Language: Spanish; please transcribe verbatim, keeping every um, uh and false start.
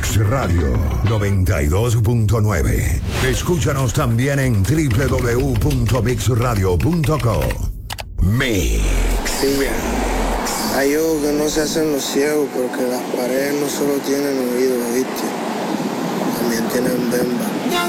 Mix Radio noventa y dos punto nueve. Escúchanos también en doble u doble u doble u punto mix radio punto com. Mix. Sí, hay ojos que no se hacen los ciegos porque las paredes no solo tienen oídos, ¿viste? También tienen bemba.